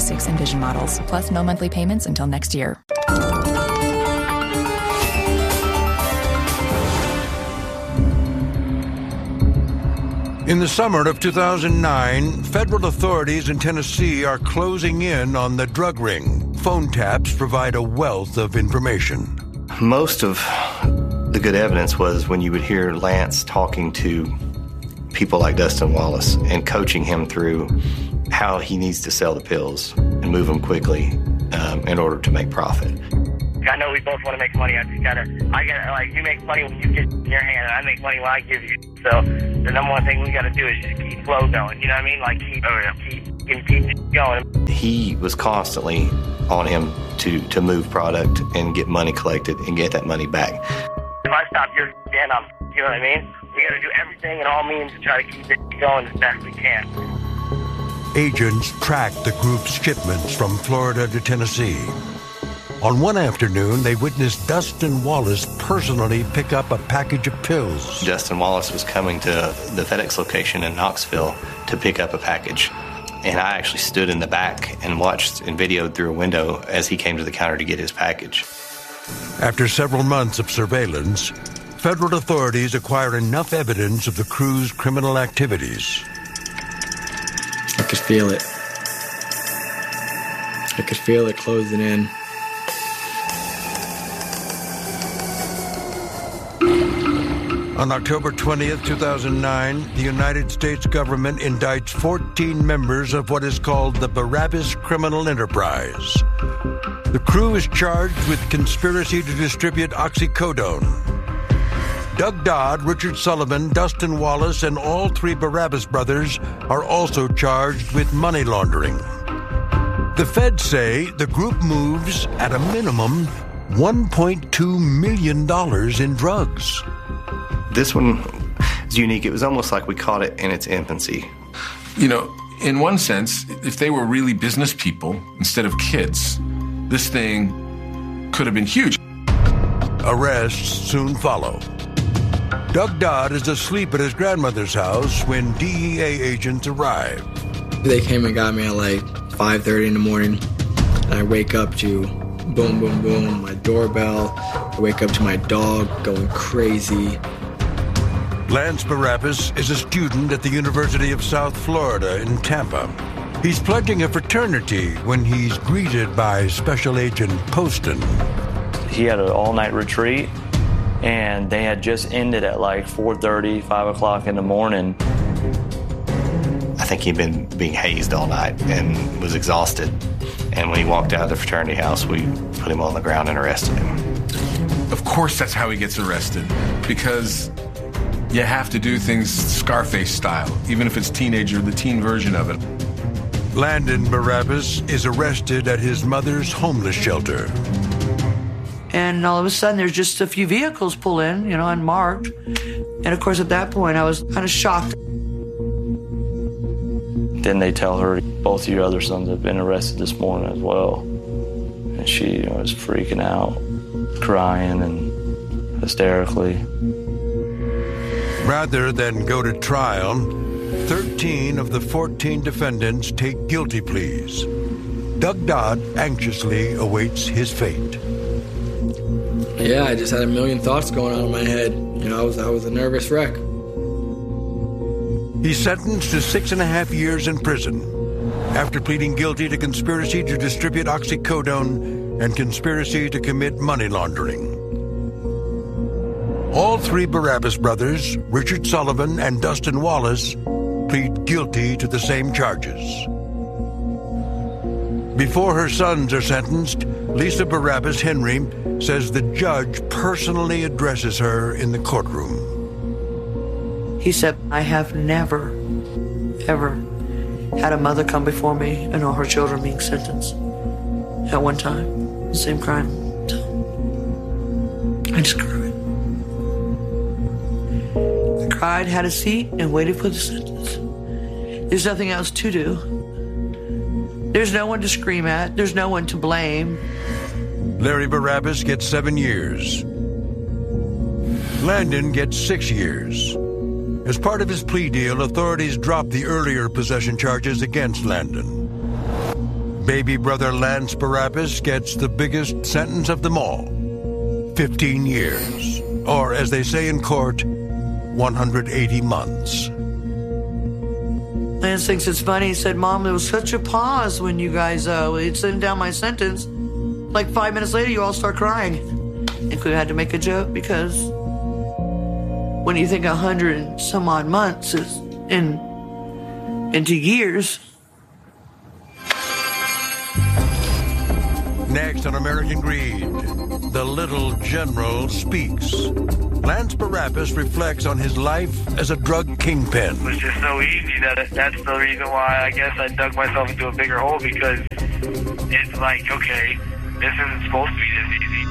2026 Envision models, plus no monthly payments until next year. In the summer of 2009, federal authorities in Tennessee are closing in on the drug ring. Phone taps provide a wealth of information. Most of the good evidence was when you would hear Lance talking to people like Dustin Wallace and coaching him through how he needs to sell the pills and move them quickly in order to make profit. I know we both want to make money. I gotta, you make money when you get in your hand, and I make money when I give you. So the number one thing we gotta do is just keep flow going. You know what I mean? Like keep going. He was constantly on him to move product and get money collected and get that money back. If I stop, you're dead. You know what I mean? We gotta do everything in all means to try to keep it going as best we can. Agents tracked the group's shipments from Florida to Tennessee. On one afternoon, they witnessed Dustin Wallace personally pick up a package of pills. Dustin Wallace was coming to the FedEx location in Knoxville to pick up a package. And I actually stood in the back and watched and videoed through a window as he came to the counter to get his package. After several months of surveillance, federal authorities acquired enough evidence of the crew's criminal activities. I could feel it. I could feel it closing in. On October 20th, 2009, the United States government indicts 14 members of what is called the Barabbas Criminal Enterprise. The crew is charged with conspiracy to distribute oxycodone. Doug Dodd, Richard Sullivan, Dustin Wallace, and all three Barabbas brothers are also charged with money laundering. The feds say the group moves, at a minimum, $1.2 million in drugs. This one is unique. It was almost like we caught it in its infancy. You know, in one sense, if they were really business people instead of kids, this thing could have been huge. Arrests soon follow. Doug Dodd is asleep at his grandmother's house when DEA agents arrive. They came and got me at like 5:30 in the morning, and I wake up to boom, boom, boom, my doorbell. I wake up to my dog going crazy. Lance Barabbas is a student at the University of South Florida in Tampa. He's pledging a fraternity when he's greeted by Special Agent Poston. He had an all-night retreat, and they had just ended at like 4:30, 5 o'clock in the morning. I think he'd been being hazed all night and was exhausted. And when he walked out of the fraternity house, we put him on the ground and arrested him. Of course that's how he gets arrested, because you have to do things Scarface style, even if it's the teen version of it. Landon Barabbas is arrested at his mother's homeless shelter. And all of a sudden, there's just a few vehicles pull in, unmarked. And of course, at that point, I was kind of shocked. Then they tell her, both of your other sons have been arrested this morning as well. And she was freaking out, crying and hysterically. Rather than go to trial, 13 of the 14 defendants take guilty pleas. Doug Dodd anxiously awaits his fate. Yeah, I just had a million thoughts going on in my head. I was a nervous wreck. He's sentenced to 6.5 years in prison after pleading guilty to conspiracy to distribute oxycodone and conspiracy to commit money laundering. All three Barabbas brothers, Richard Sullivan and Dustin Wallace, plead guilty to the same charges. Before her sons are sentenced, Lisa Barabbas Henry says the judge personally addresses her in the courtroom. He said, I have never, ever had a mother come before me and all her children being sentenced at one time, the same crime. I just cried. I cried, had a seat, and waited for the sentence. There's nothing else to do. There's no one to scream at. There's no one to blame. Larry Barabbas gets 7 years. Landon gets 6 years. As part of his plea deal, authorities dropped the earlier possession charges against Landon. baby brother Lance Barabbas gets the biggest sentence of them all, 15 years, or as they say in court, 180 months. Lance thinks it's funny. He said, Mom, there was such a pause when you guys sent down my sentence. Like 5 minutes later, you all start crying. And we had to make a joke because when you think 100 and some odd months is into years. Next on American Greed, the little general speaks. Lance Barabbas reflects on his life as a drug kingpin. It was just so easy that's the reason why I guess I dug myself into a bigger hole, because it's like, okay, this isn't supposed to be this easy.